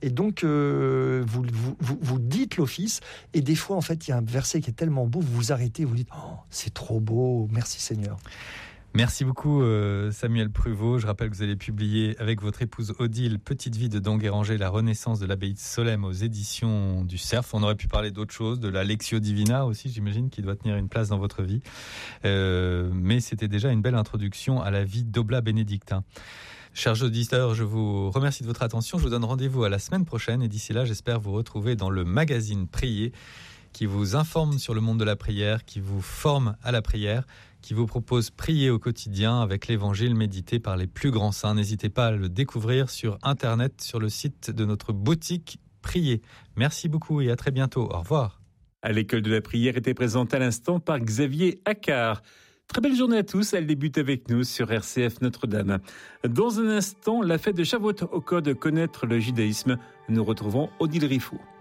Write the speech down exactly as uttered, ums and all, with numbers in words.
Et donc, euh, vous, vous, vous, vous dites l'office, et des fois, en fait, il y a un verset qui est tellement beau, vous vous arrêtez, vous dites oh, c'est trop beau, merci Seigneur. Merci beaucoup euh, Samuel Pruvot. Je rappelle que vous allez publier avec votre épouse Odile Petite vie de d'Enguerrand, la renaissance de l'abbaye de Solesmes aux éditions du Cerf. On aurait pu parler d'autres choses, de la Lectio Divina aussi, j'imagine, qui doit tenir une place dans votre vie. Euh, mais c'était déjà une belle introduction à la vie d'Oblat bénédictin. Chers auditeurs, je vous remercie de votre attention. Je vous donne rendez-vous à la semaine prochaine et d'ici là, j'espère vous retrouver dans le magazine Prier qui vous informe sur le monde de la prière, qui vous forme à la prière, qui vous propose prier au quotidien avec l'évangile médité par les plus grands saints. N'hésitez pas à le découvrir sur Internet, sur le site de notre boutique Prier. Merci beaucoup et à très bientôt. Au revoir. À l'école de la prière était présente à l'instant par Xavier Accard. Très belle journée à tous, elle débute avec nous sur R C F Notre-Dame. Dans un instant, la fête de Shavuot au code Connaître le judaïsme. Nous retrouvons Odile Rifou.